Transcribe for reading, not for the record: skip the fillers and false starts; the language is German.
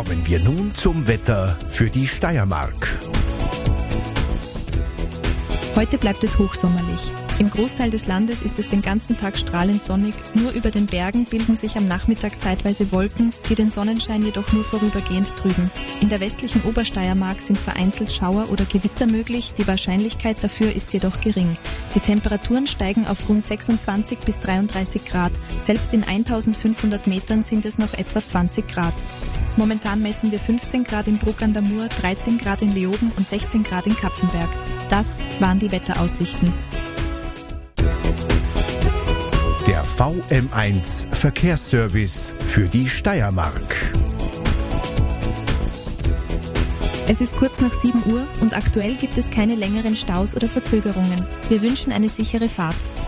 Kommen wir nun zum Wetter für die Steiermark. Heute bleibt es hochsommerlich. Im Großteil des Landes ist es den ganzen Tag strahlend sonnig, nur über den Bergen bilden sich am Nachmittag zeitweise Wolken, die den Sonnenschein jedoch nur vorübergehend trüben. In der westlichen Obersteiermark sind vereinzelt Schauer oder Gewitter möglich, die Wahrscheinlichkeit dafür ist jedoch gering. Die Temperaturen steigen auf rund 26 bis 33 Grad, selbst in 1500 Metern sind es noch etwa 20 Grad. Momentan messen wir 15 Grad in Bruck an der Mur, 13 Grad in Leoben und 16 Grad in Kapfenberg. Das waren die Wetteraussichten. Der VM1 Verkehrsservice für die Steiermark. Es ist kurz nach 7 Uhr und aktuell gibt es keine längeren Staus oder Verzögerungen. Wir wünschen eine sichere Fahrt.